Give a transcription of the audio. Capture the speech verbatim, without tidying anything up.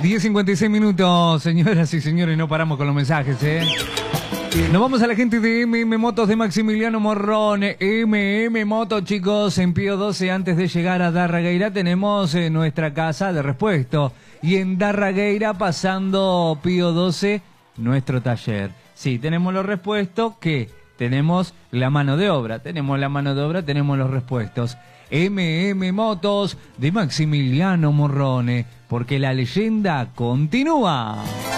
diez cincuenta y seis minutos, señoras y señores, no paramos con los mensajes, ¿eh? Nos vamos a la gente de M M Motos de Maximiliano Morrone. M M Motos, chicos, en Pío doce, antes de llegar a Darragueira, tenemos eh, nuestra casa de repuesto. Y en Darragueira, pasando Pío doce, nuestro taller. Sí, tenemos los repuestos, que tenemos la mano de obra. Tenemos la mano de obra, tenemos los repuestos. M M Motos de Maximiliano Morrone, porque la leyenda continúa.